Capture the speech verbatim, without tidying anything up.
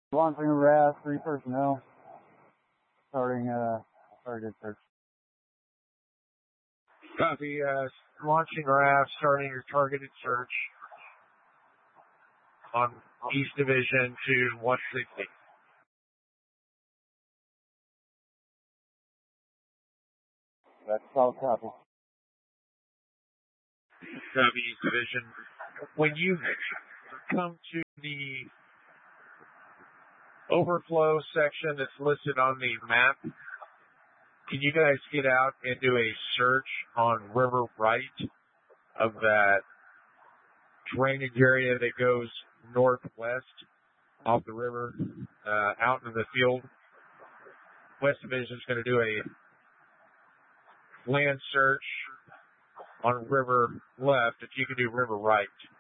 Launching a RAF, three personnel, starting uh, target search. Copy, uh, launching R A F, starting your targeted search on East Division to one sixty. That's solid copy. Copy, East Division. When you come to the overflow section that's listed on the map, can you guys get out and do a search on River Right of that drainage area that goes northwest off the river, uh, out in the field? West Division is going to do a land search on River Left. If you can do River Right.